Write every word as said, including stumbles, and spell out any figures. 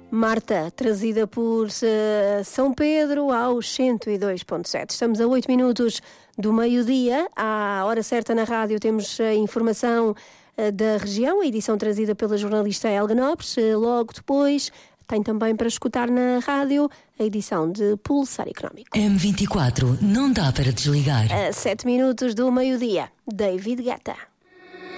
Marta, trazida por uh, São Pedro aos cento e dois ponto sete. Estamos a oito minutos do meio-dia. À hora certa na rádio temos a informação uh, da região, a edição trazida pela jornalista Helga Nobres. Uh, logo depois tem também para escutar na rádio a edição de Pulsar Económico. M vinte e quatro, não dá para desligar. A sete minutos do meio-dia, David Guetta.